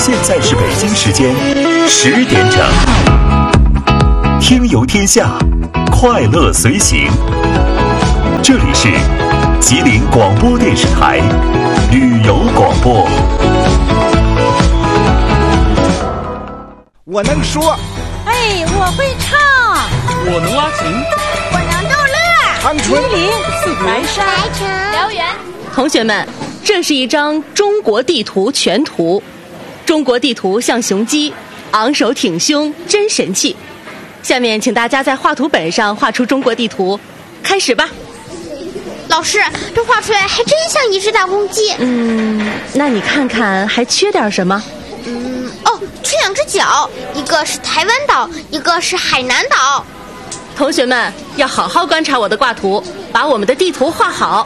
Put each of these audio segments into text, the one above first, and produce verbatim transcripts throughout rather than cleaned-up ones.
现在是北京时间十点整，听游天下，快乐随行。这里是吉林广播电视台旅游广播。 我能说， 哎，我会唱， 我能拉琴， 我能逗乐。 长春、 吉林、白山、 白城、 辽源。 同学们，这是一张中国地图全图。中国地图像雄鸡，昂首挺胸，真神气。下面请大家在画图本上画出中国地图，开始吧。 老师，这画出来还真像一只大公鸡。 嗯，那你看看还缺点什么？ 嗯，哦，缺两只脚，一个是台湾岛，一个是海南岛。 同学们要好好观察我的挂图，把我们的地图画好。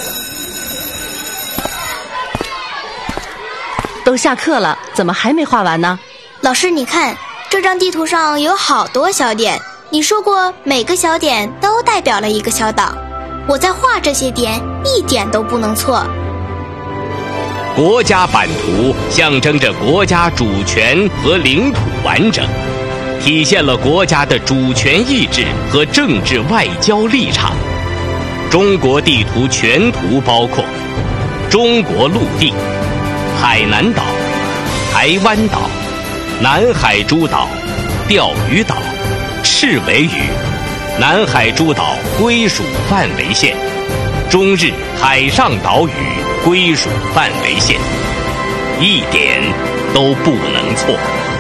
都下课了，怎么还没画完呢？ 老师，你看，这张地图上有好多小点，你说过每个小点都代表了一个小岛。我在画这些点，一点都不能错。 国家版图象征着国家主权和领土完整，体现了国家的主权意志和政治外交立场。中国地图全图包括中国陆地、海南岛、台湾岛、南海诸岛、钓鱼岛、赤尾屿、南海诸岛归属范围线、中日海上岛屿归属范围线，一点都不能错。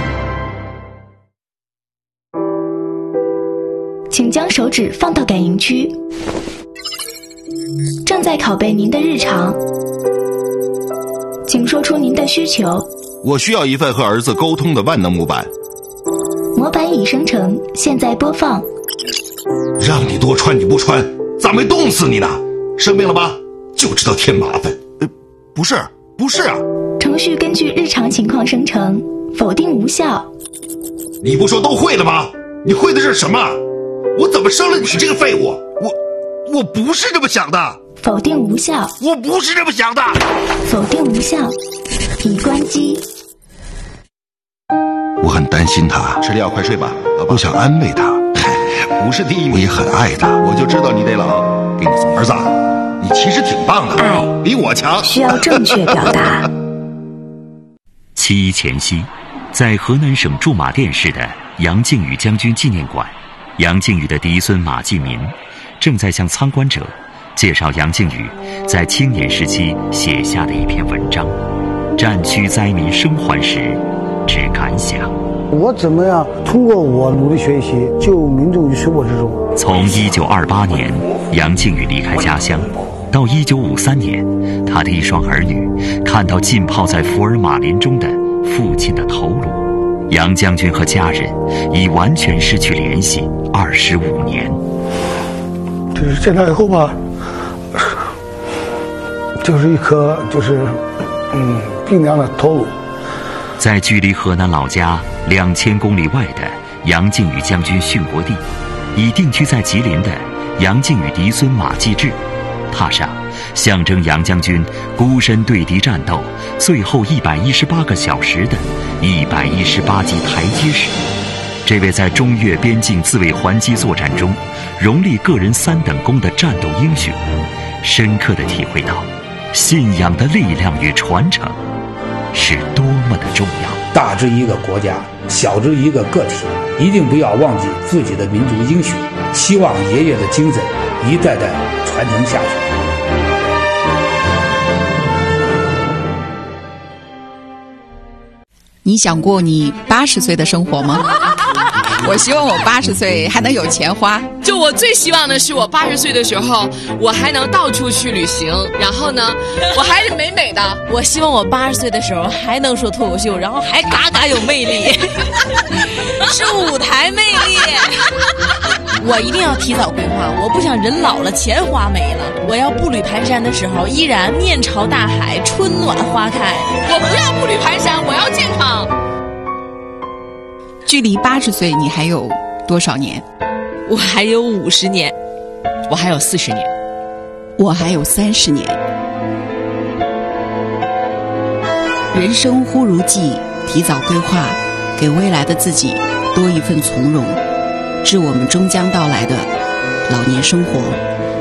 请将手指放到感应区，正在拷贝您的日常，请说出您的需求。 我需要一份和儿子沟通的万能模板。 模板已生成，现在播放。 让你多穿你不穿，咋没冻死你呢？生病了吧？就知道添麻烦。呃，不是，不是啊。 程序根据日常情况生成，否定无效。 你不说都会了吗？你会的是什么？我怎么生了你这个废物？我，我不是这么想的。 否定无效。 我不是这么想的。 否定无效，已关机。 我很担心他，吃了药快睡吧。我想安慰他，不是第一，我也很爱他。我就知道你得冷，给你送儿子，你其实挺棒的， 爱比我强。 需要正确表达。 七一前夕，在河南省驻马店市的杨靖宇将军纪念馆，杨靖宇的嫡孙马继民正在向参观者介绍杨靖宇在青年时期写下的一篇文章《战区灾民生还时之感想》。 我怎么样通过我努力学习，救民众于水火之中。 从一九二八年杨靖宇离开家乡，到一九五三年，他的一双儿女看到浸泡在福尔马林中的父亲的头颅，杨将军和家人已完全失去联系二十五年。 就是见他以后吧，就是一颗就是嗯冰凉的头颅。 在距离河南老家两千公里外的杨靖宇将军殉国地，已定居在吉林的杨靖宇嫡孙马继志，踏上象征杨将军孤身对敌战斗最后一百一十八个小时的一百一十八级台阶时，这位在中越边境自卫还击作战中荣立个人三等功的战斗英雄，深刻地体会到信仰的力量与传承是多么的重要。 大至一个国家，小至一个个体，一定不要忘记自己的民族英雄，希望爷爷的精神一代代传承下去。 你想过你八十岁的生活吗？我希望我八十岁还能有钱花。 就我最希望的是，我八十岁的时候，我还能到处去旅行，然后呢，我还是美美的。 我希望我八十岁的时候还能说脱口秀，然后还嘎嘎有魅力，是舞台魅力。我一定要提早规划，我不想人老了钱花没了。我要步履蹒跚的时候，依然面朝大海，春暖花开。 我不要步履蹒跚，我要健康。 距离八十岁你还有多少年？ 我还有五十年，我还有四十年， 我还有三十年。人生忽如寄， 提早规划，给未来的自己多一份从容，致我们终将到来的老年生活。